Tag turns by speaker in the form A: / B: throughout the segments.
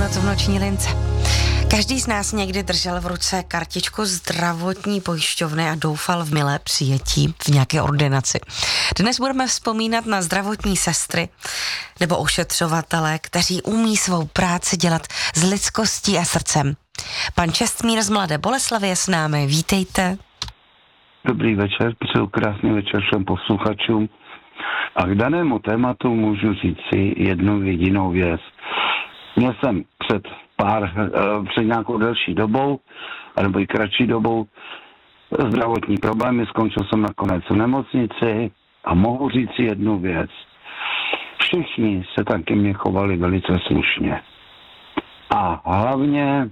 A: noc v noční lince. Každý z nás někdy držel v ruce kartičku zdravotní pojišťovny a doufal v milé přijetí v nějaké ordinaci. Dnes budeme vzpomínat na zdravotní sestry nebo ošetřovatele, kteří umí svou práci dělat s lidskostí a srdcem. Pan Čestmír z Mladé Boleslavi je s námi, vítejte.
B: Dobrý večer, přeju krásný večer všem posluchačům. A k danému tématu můžu říct si jednu jedinou věc. Měl jsem před nějakou delší dobou, nebo i kratší dobou, zdravotní problémy, skončil jsem nakonec v nemocnici a mohu říct si jednu věc. Všichni se tam ke mně chovali velice slušně. A hlavně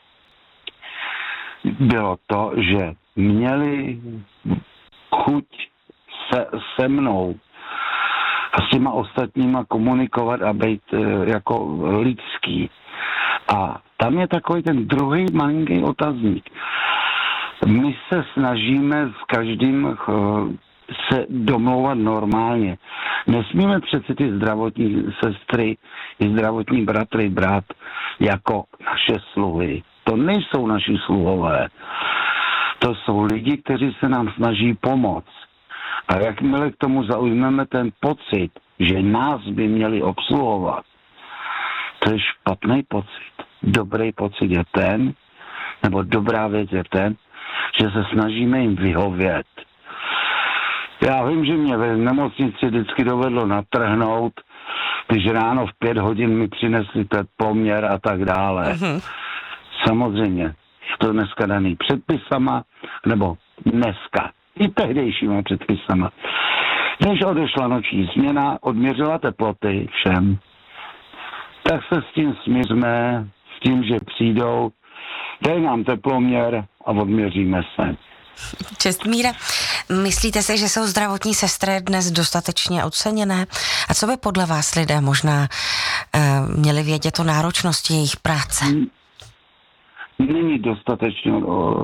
B: bylo to, že měli chuť se mnou a s těma ostatníma komunikovat a být jako lidský. A tam je takový ten druhý malinký otazník. My se snažíme s každým se domlouvat normálně. Nesmíme přece ty zdravotní sestry i zdravotní bratry brát jako naše sluhy. To nejsou naši sluhové. To jsou lidi, kteří se nám snaží pomoct. A jakmile k tomu zaujmeme ten pocit, že nás by měli obsluhovat, to je špatný pocit. Dobrý pocit je ten, nebo dobrá věc je ten, že se snažíme jim vyhovět. Já vím, že mě v nemocnici vždycky dovedlo natrhnout, když ráno v 5 hodin mi přinesli teploměr a tak dále. Mm-hmm. Samozřejmě, je to dneska daný předpisama, nebo dneska, i tehdejšíma předpisama. Když odešla noční směna, odměřila teploty všem, tak se s tím smiřme, s tím, že přijdou, dej nám teploměr a odměříme se.
A: Čestmíre, myslíte si, že jsou zdravotní sestry dnes dostatečně oceněné? A co by podle vás lidé možná měli vědět o náročnosti jejich práce?
B: Není dostatečně,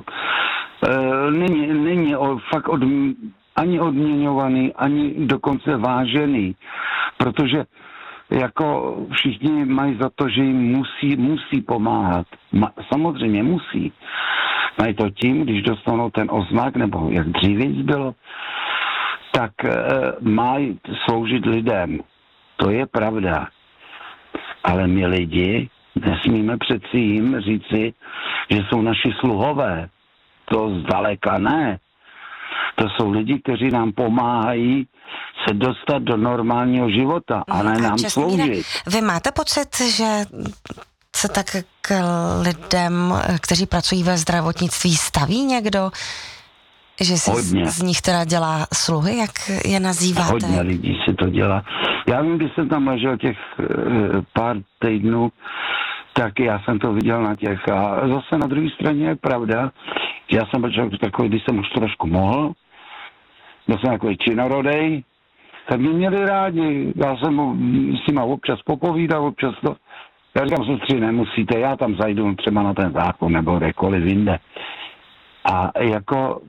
B: není fakt ani odměňovaný, ani dokonce vážený, protože jako všichni mají za to, že jim musí pomáhat. Samozřejmě musí. Mají to tím, když dostanou ten oznak, nebo jak dříve bylo, tak mají sloužit lidem. To je pravda. Ale my lidi nesmíme přeci jim říci, že jsou naši sluhové. To zdaleka ne. To jsou lidi, kteří nám pomáhají se dostat do normálního života a ne nám sloužit.
A: Vy máte pocit, že se tak k lidem, kteří pracují ve zdravotnictví, staví někdo? Že si z nich teda dělá sluhy, jak je nazýváte?
B: Hodně lidí si to dělá. Já vím, když jsem tam ležel těch pár týdnů, tak já jsem to viděl na těch. A zase na druhé straně je pravda, já jsem byl takový, když jsem už trošku mohl, byl jsem takový činorodej, tak mě měli rádi. Já jsem s nima občas popovídal, občas to. Já říkám, sestři, nemusíte, já tam zajdu třeba na ten zákon nebo kdekoliv jinde. A jako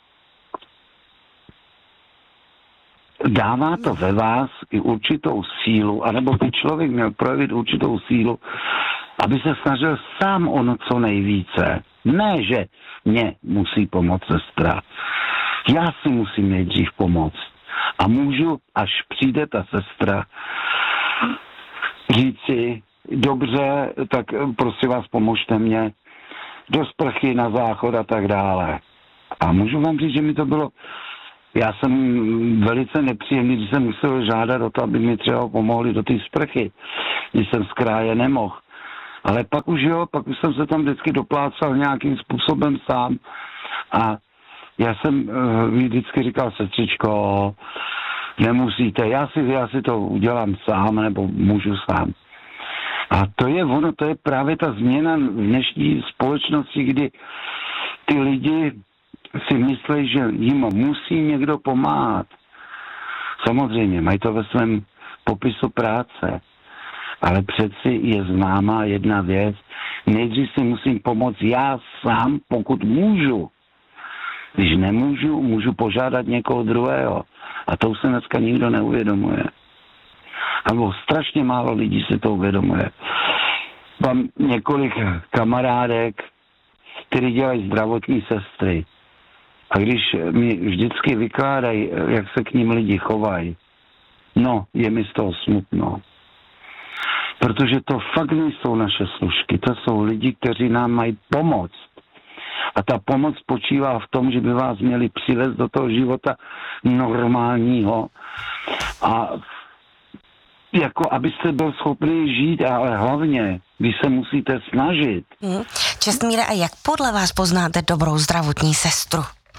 B: dává to ve vás i určitou sílu, anebo by člověk měl projevit určitou sílu, aby se snažil sám o co nejvíce. Ne, že mě musí pomoct sestra. Já si musím nejdřív pomoct. A můžu, až přijde ta sestra, říci, dobře, tak prosím vás, pomožte mě do sprchy, na záchod a tak dále. A můžu vám říct, že mi to bylo, já jsem velice nepříjemný, když jsem musel žádat o to, aby mi třeba pomohli do té sprchy, když jsem z kraje nemohl. Ale pak už jsem se tam vždycky doplácal nějakým způsobem sám a já jsem vždycky říkal, sestřičko, nemusíte, já si to udělám sám, nebo můžu sám. A to je právě ta změna v dnešní společnosti, kdy ty lidi si myslí, že jim musí někdo pomáhat. Samozřejmě, mají to ve svém popisu práce, ale přeci je známá jedna věc. Nejdřív si musím pomoct já sám, pokud můžu. Když nemůžu, můžu požádat někoho druhého. A to už se dneska nikdo neuvědomuje. Nebo strašně málo lidí si to uvědomuje. mám několik kamarádek, který dělají zdravotní sestry. A když mi vždycky vykládají, jak se k ním lidi chovají, no, je mi z toho smutno. Protože to fakt nejsou naše služky, to jsou lidi, kteří nám mají pomoct. A ta pomoc spočívá v tom, že by vás měli přivést do toho života normálního a jako abyste byl schopný žít, ale hlavně, když se musíte snažit.
A: Čestmíre, a jak podle vás poznáte dobrou zdravotní sestru?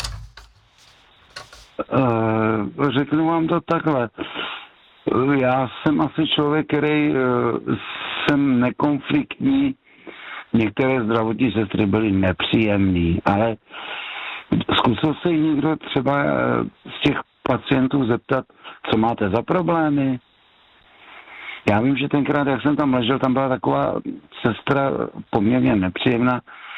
B: Řeknu vám to takhle. Já jsem asi člověk, který jsem nekonfliktní. Některé zdravotní sestry byly nepříjemný, ale zkusil se někdo třeba z těch pacientů zeptat, co máte za problémy? Já vím, že tenkrát, jak jsem tam ležel, tam byla taková sestra poměrně nepříjemná.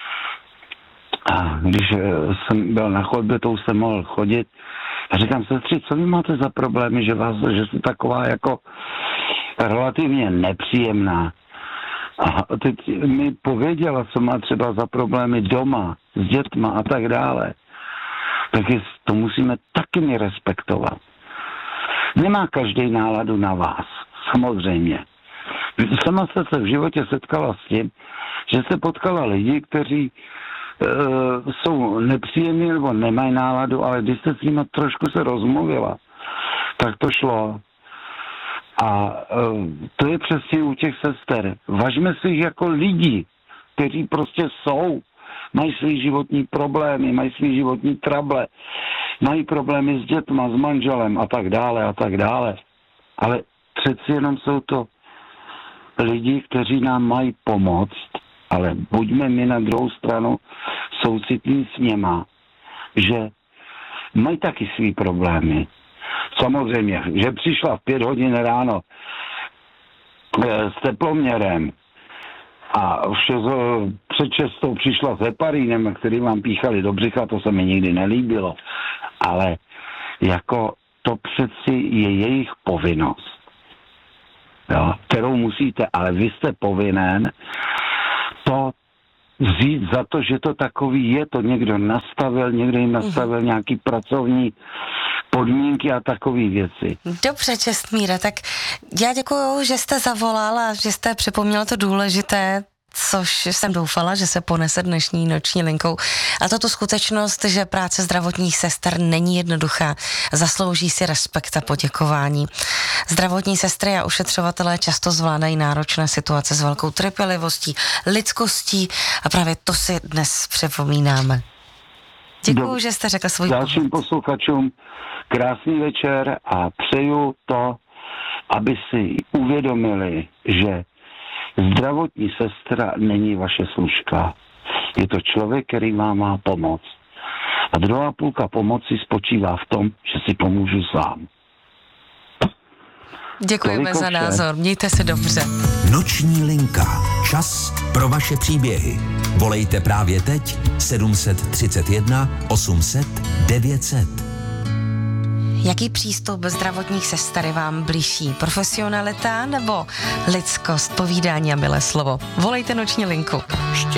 B: A když jsem byl na chodbě, to už jsem mohl chodit. A říkám, sestři, co vy máte za problémy, že jste taková jako relativně nepříjemná. A teď mi pověděla, co má třeba za problémy doma, s dětma a tak dále. Tak to musíme taky mě respektovat. Nemá každý náladu na vás, samozřejmě. Sama jste se v životě setkala s tím, že jste potkala lidi, kteří jsou nepříjemní nebo nemají náladu, ale když jste s nimi trošku se rozmluvila, tak to šlo. A to je přesně u těch sester. Važme si jich jako lidi, kteří prostě jsou, mají svý životní problémy, mají svý životní trable, mají problémy s dětma, s manželem a tak dále a tak dále. Ale přeci jenom jsou to lidi, kteří nám mají pomoct, ale buďme my na druhou stranu soucitní s něma, že mají taky svý problémy. Samozřejmě, že přišla v 5 hodin ráno s teploměrem a před 6 přišla s heparínem, který vám píchali do břicha, to se mi nikdy nelíbilo. Ale jako to přeci je jejich povinnost, jo, kterou musíte, ale vy jste povinen to vzít za to, že to takový je, to někdo nastavil, někdo jim nastavil nějaký pracovní podmínky a takové věci.
A: Dobře, Čestmíre, tak já děkuju, že jste zavolal a že jste připomněl to důležité, což jsem doufala, že se ponese dnešní noční linkou. A to tu skutečnost, že práce zdravotních sester není jednoduchá, zaslouží si respekt a poděkování. Zdravotní sestry a ošetřovatelé často zvládají náročné situace s velkou trpělivostí, lidskostí a právě to si dnes připomínáme. Děkuju, že jste řekl svůj pohled.
B: Dalším posluchačům krásný večer a přeju to, aby si uvědomili, že zdravotní sestra není vaše služka. Je to člověk, který vám má pomoct. A druhá půlka pomoci spočívá v tom, že si pomůžu sám.
A: Děkujeme za názor, mějte se dobře.
C: Noční linka. Čas pro vaše příběhy. Volejte právě teď 731 800 900.
A: Jaký přístup zdravotních sester vám blížší? Profesionalita nebo lidskost, povídání a milé slovo? Volejte noční linku.